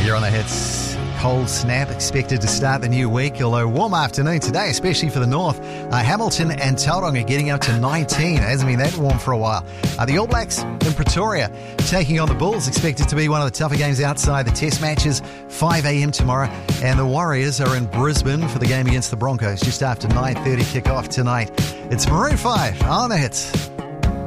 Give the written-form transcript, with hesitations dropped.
You're on the hits. Cold snap expected to start the new week, although warm afternoon today, especially for the north. Hamilton and Tauranga getting up to 19. It hasn't been that warm for a while. The All Blacks in Pretoria taking on the Bulls, expected to be one of the tougher games outside the test matches. 5 a.m. tomorrow. And the Warriors are in Brisbane for the game against the Broncos just after 9:30 kick-off tonight. It's Maroon 5 on the hits.